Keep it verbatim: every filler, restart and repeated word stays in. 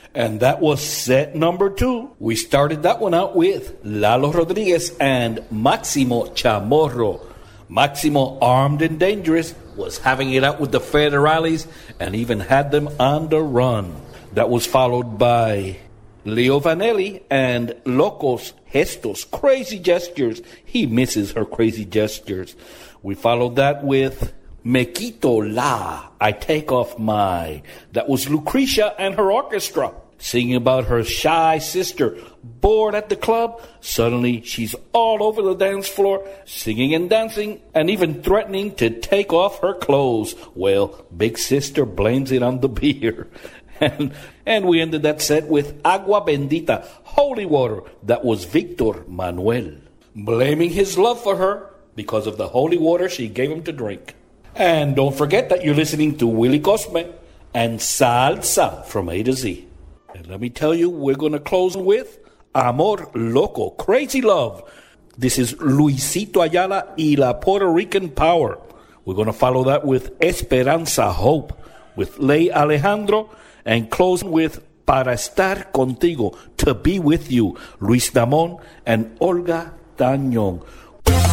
And that was set number two. We started that one out with Lalo Rodriguez and Máximo Chamorro. Máximo, armed and dangerous, was having it out with the federales and even had them on the run. That was followed by Leo Vanelli and Locos Gestos, crazy gestures. He misses her crazy gestures. We followed that with Me Quito La, I Take Off My. That was Lucrecia and her orchestra, singing about her shy sister, bored at the club. Suddenly, she's all over the dance floor, singing and dancing, and even threatening to take off her clothes. Well, Big Sister blames it on the beer. And, and we ended that set with Agua Bendita, holy water. That was Victor Manuel, blaming his love for her because of the holy water she gave him to drink. And don't forget that you're listening to Willie Cosme and Salsa from A to Z. And let me tell you, we're going to close with Amor Loco, Crazy Love. This is Luisito Ayala y La Puerto Rican Power. We're going to follow that with Esperanza Hope, with Ley Alejandro, and close with Para Estar Contigo, To Be With You, Luis Damón and Olga Tañón.